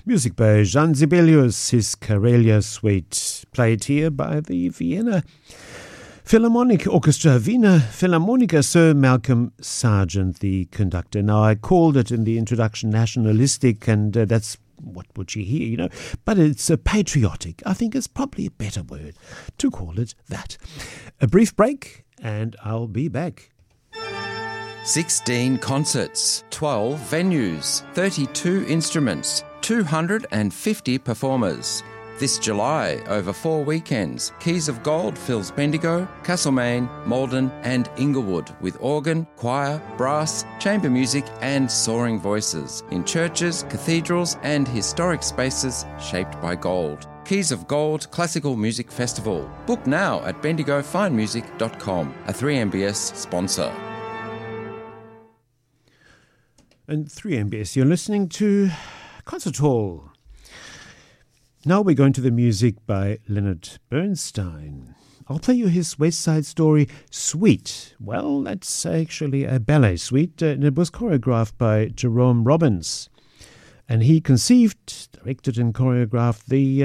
Music by Jean Sibelius, his Karelia Suite, played here by the Vienna Philharmonic Orchestra, Wiener Philharmoniker, Sir Malcolm Sargent, the conductor. Now, I called it in the introduction nationalistic, and that's what would you hear, you know? But it's patriotic. I think it's probably a better word to call it that. A brief break, and I'll be back. 16 concerts, 12 venues, 32 instruments, 250 performers. This July, over 4 weekends, Keys of Gold fills Bendigo, Castlemaine, Malden and Inglewood with organ, choir, brass, chamber music and soaring voices in churches, cathedrals and historic spaces shaped by gold. Keys of Gold Classical Music Festival. Book now at bendigofinemusic.com, a 3MBS sponsor. And 3MBS, you're listening to Concert Hall. Now we're going to the music by Leonard Bernstein. I'll play you his West Side Story suite. Well, that's actually a ballet suite, and it was choreographed by Jerome Robbins. And he conceived, directed and choreographed the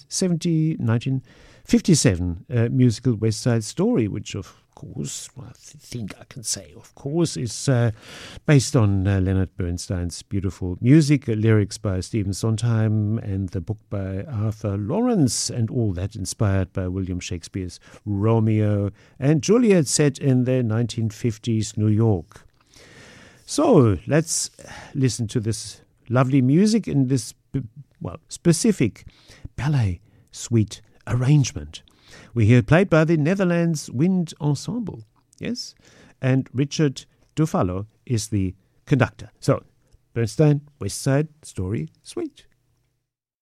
1957 musical West Side Story, which of course, I think I can say, of course, is based on Leonard Bernstein's beautiful music, lyrics by Stephen Sondheim, and the book by Arthur Lawrence, and all that inspired by William Shakespeare's Romeo and Juliet, set in the 1950s New York. So let's listen to this lovely music in this, specific ballet suite arrangement. We hear it played by the Netherlands Wind Ensemble, yes? And Richard Dufalo is the conductor. So, Bernstein, West Side Story Suite.